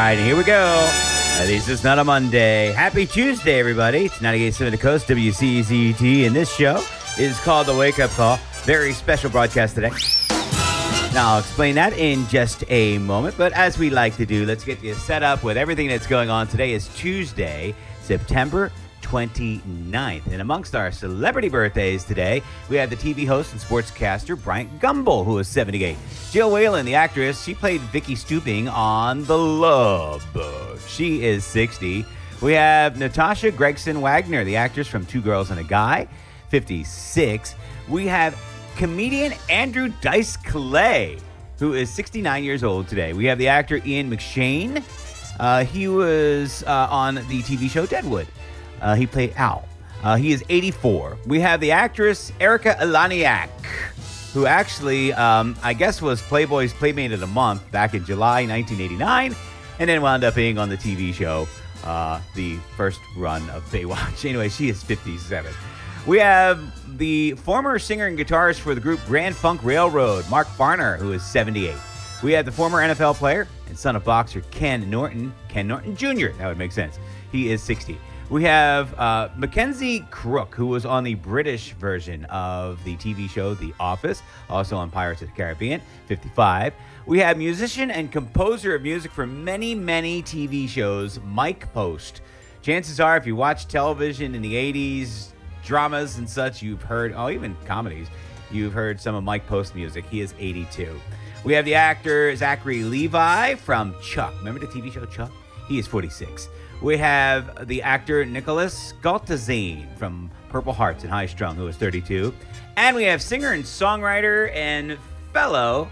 right, here we go. At least it's not a Monday. Happy Tuesday, everybody. It's 98.7 The Coast, WCZT, and this show is called The Wake Up Call. Very special broadcast today. Now, I'll explain that in just a moment, but as we like to do, let's get you set up with everything that's going on. Today is Tuesday, September 29th. And amongst our celebrity birthdays today, we have the TV host and sportscaster Bryant Gumbel, who is 78. Jill Whalen, the actress, she played Vicky Stuping on The Love Boat. She is 60. We have Natasha Gregson Wagner, the actress from Two Girls and a Guy, 56. We have comedian Andrew Dice Clay, who is 69 years old today. We have the actor Ian McShane. He was on the TV show Deadwood. He played Al. He is 84. We have the actress Erika Eleniak, who actually, I guess, was Playboy's Playmate of the Month back in July 1989, and then wound up being on the TV show, the first run of Baywatch. Anyway, she is 57. We have the former singer and guitarist for the group Grand Funk Railroad, Mark Farner, who is 78. We have the former NFL player and son of boxer Ken Norton Jr. That would make sense. He is 60. We have Mackenzie Crook, who was on the British version of the TV show The Office, also on Pirates of the Caribbean, 55. We have musician and composer of music for many, many TV shows, Mike Post. Chances are, if you watch television in the 80s, dramas and such, you've heard, even comedies, you've heard some of Mike Post's music. He is 82. We have the actor Zachary Levi from Chuck. Remember the TV show Chuck? He is 46. We have the actor Nicholas Galtazine from Purple Hearts and High Strung, who is 32. And we have singer and songwriter and fellowette,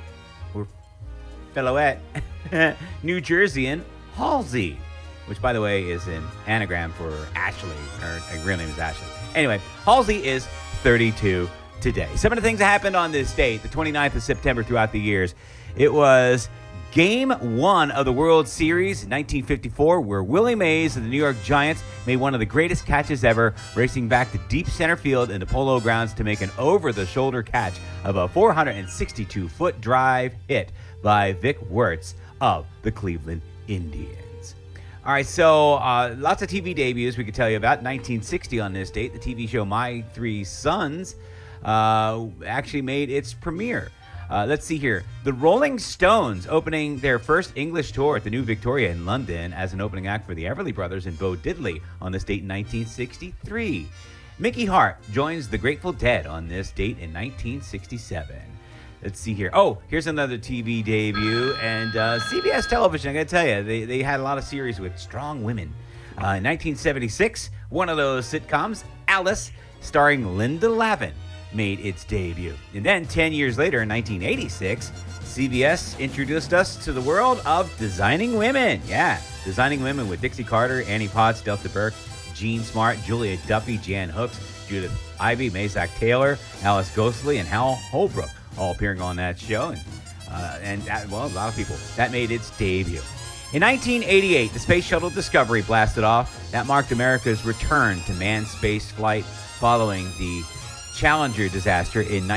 New Jerseyan Halsey, which, by the way, is an anagram for Ashley. Her real name is Ashley. Anyway, Halsey is 32 today. Some of the things that happened on this date, the 29th of September, throughout the years. It was Game 1 of the World Series in 1954, where Willie Mays of the New York Giants made one of the greatest catches ever, racing back to deep center field in the Polo Grounds to make an over-the-shoulder catch of a 462-foot drive hit by Vic Wertz of the Cleveland Indians. All right, so lots of TV debuts we could tell you about. 1960 on this date, the TV show My Three Sons actually made its premiere. Let's see here. The Rolling Stones opening their first English tour at the New Victoria in London as an opening act for the Everly Brothers and Bo Diddley on this date in 1963. Mickey Hart joins the Grateful Dead on this date in 1967. Let's see here. Oh, here's another TV debut. And CBS Television, I got to tell you, they had a lot of series with strong women. In 1976, one of those sitcoms, Alice, starring Linda Lavin, made its debut. And then 10 years later, in 1986, CBS introduced us to the world of Designing Women. Yeah, Designing Women with Dixie Carter, Annie Potts, Delta Burke, Jean Smart, Julia Duffy, Jan Hooks, Judith Ivey, Mazak Taylor, Alice Ghostley, and Hal Holbrook, all appearing on that show. And a lot of people. That made its debut. In 1988, the Space Shuttle Discovery blasted off. That marked America's return to manned space flight following the Challenger disaster in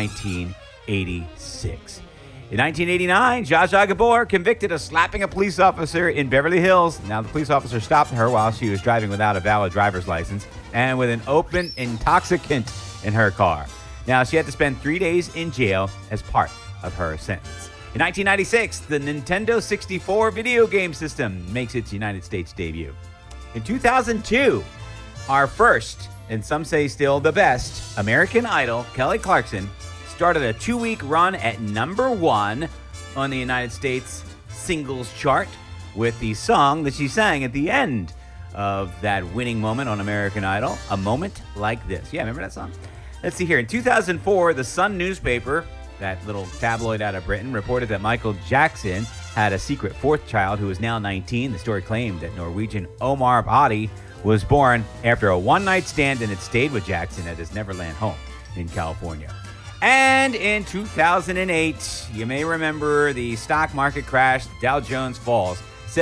1986. In 1989, Zsa Zsa Gabor convicted of slapping a police officer in Beverly Hills. Now, the police officer stopped her while she was driving without a valid driver's license and with an open intoxicant in her car. Now, she had to spend 3 days in jail as part of her sentence. In 1996, the Nintendo 64 video game system makes its United States debut. In 2002, our first, and some say still the best, American Idol, Kelly Clarkson, started a 2-week run at number 1 on the United States singles chart with the song that she sang at the end of that winning moment on American Idol, A Moment Like This. Yeah, remember that song? Let's see here. In 2004, the Sun newspaper, that little tabloid out of Britain, reported that Michael Jackson had a secret fourth child who is now 19. The story claimed that Norwegian Omar Badi was born after a one-night stand and had stayed with Jackson at his Neverland home in California. And in 2008, you may remember the stock market crash. Dow Jones falls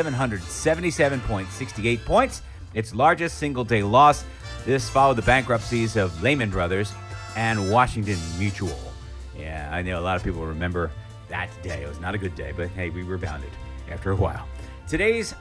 777.68 points, its largest single-day loss. This followed the bankruptcies of Lehman Brothers and Washington Mutual. Yeah, I know a lot of people remember that day. It was not a good day, but hey, we rebounded after a while. Today's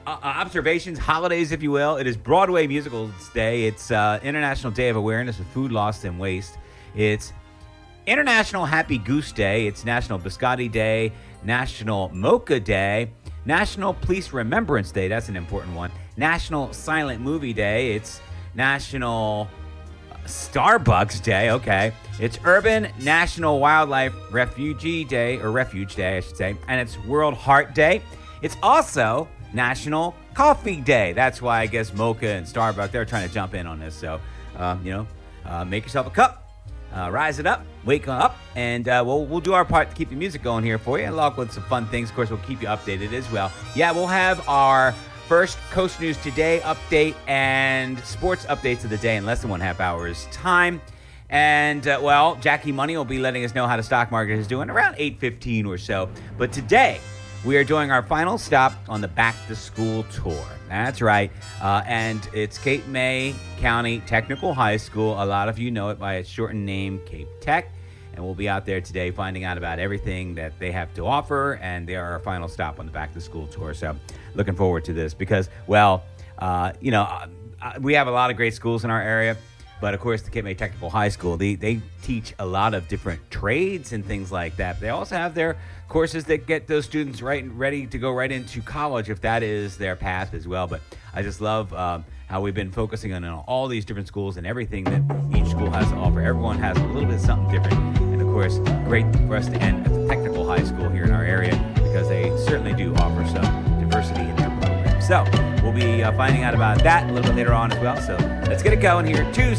observations, holidays, if you will. It is Broadway Musicals Day. It's International Day of Awareness of Food Loss and Waste. It's International Happy Goose Day. It's National Biscotti Day, National Mocha Day, National Police Remembrance Day. That's an important one. National Silent Movie Day. It's National Starbucks Day. Okay. It's Urban National Wildlife Refugee Day, or Refuge Day, I should say. And it's World Heart Day. It's also National Coffee Day. That's why I guess Mocha and Starbucks, they're trying to jump in on this. So, make yourself a cup. Rise it up, wake up, and we'll do our part to keep the music going here for you, and along with some fun things. Of course, we'll keep you updated as well. Yeah, we'll have our first Coast News Today update and sports updates of the day in less than 1/2 hour's time. And, Jackie Money will be letting us know how the stock market is doing around 8:15 or so. But today, we are doing our final stop on the Back to School tour. That's right. And it's Cape May County Technical High School. A lot of you know it by its shortened name, Cape Tech. And we'll be out there today finding out about everything that they have to offer. And they are our final stop on the Back to School tour. So looking forward to this because, we have a lot of great schools in our area. But, of course, the Cape May Technical High School, they teach a lot of different trades and things like that. They also have their courses that get those students ready to go right into college if that is their path as well. But I just love how we've been focusing on all these different schools and everything that each school has to offer. Everyone has a little bit of something different. And, of course, great for us to end at the Technical High School here in our area because they certainly do offer some diversity in their program. So we'll be finding out about that a little bit later on as well. So let's get it going here. Tuesday.